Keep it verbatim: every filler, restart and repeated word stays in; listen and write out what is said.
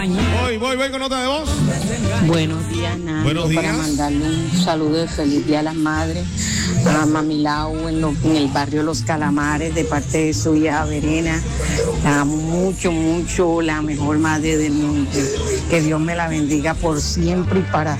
Voy, voy, voy con nota de voz. Buenos días, Nando. Buenos días. Para mandarle un saludo de feliz día a las madres a Mami Lau en, lo, en el barrio Los Calamares de parte de su hija Verena. La amo mucho, mucho, la mejor madre del mundo. Que Dios me la bendiga por siempre y para